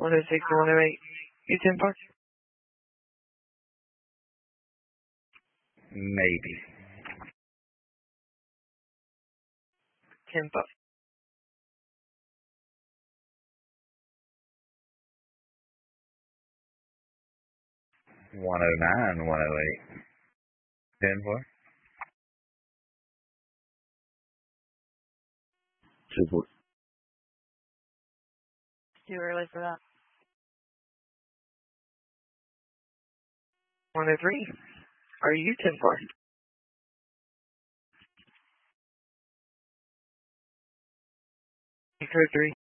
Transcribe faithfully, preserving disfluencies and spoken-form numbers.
one oh six to one oh eight. You ten four? Maybe. ten four. one oh nine, one oh eight. ten four? two four. Too early for that. one oh three. Are you ten four? Echo three.